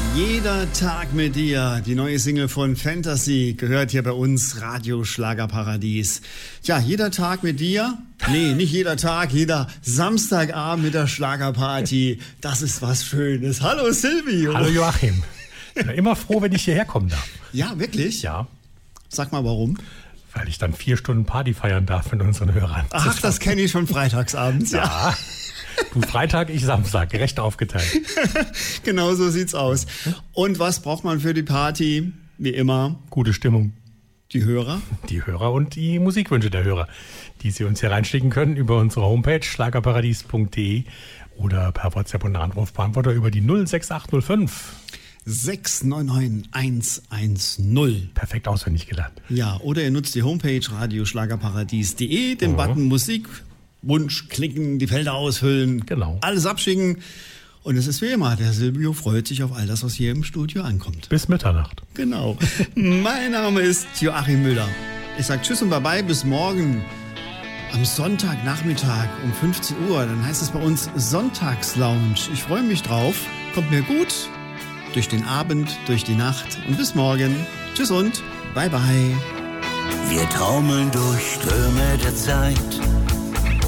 Jeder Tag mit dir, die neue Single von Fantasy, gehört hier bei uns Radio Schlagerparadies. Tja, jeder Tag mit dir? Nee, nicht jeder Tag, jeder Samstagabend mit der Schlagerparty. Das ist was Schönes. Hallo Silvio. Hallo Joachim. Ich bin immer froh, wenn ich hierher kommen darf. Ja, wirklich? Ja. Sag mal, warum? Weil ich dann 4 Stunden Party feiern darf mit unseren Hörern. Ach, das kenne ich schon freitagsabends. Ja. Du Freitag, ich Samstag, gerecht aufgeteilt. Genau so sieht's aus. Und was braucht man für die Party? Wie immer. Gute Stimmung. Die Hörer? Die Hörer und die Musikwünsche der Hörer, die Sie uns hier reinschicken können über unsere Homepage schlagerparadies.de oder per WhatsApp und Anrufbeantworter über die 06805 699 110. Perfekt auswendig gelernt. Ja, oder ihr nutzt die Homepage radioschlagerparadies.de, den Button Musikwunsch klicken, die Felder ausfüllen, Genau. Alles abschicken. Und es ist wie immer, der Silvio freut sich auf all das, was hier im Studio ankommt. Bis Mitternacht. Genau. Mein Name ist Joachim Müller. Ich sage Tschüss und Bye-bye, bis morgen am Sonntagnachmittag um 15 Uhr. Dann heißt es bei uns Sonntagslounge. Ich freue mich drauf. Kommt mir gut durch den Abend, durch die Nacht und bis morgen. Tschüss und Bye-bye. Wir taumeln durch Ströme der Zeit.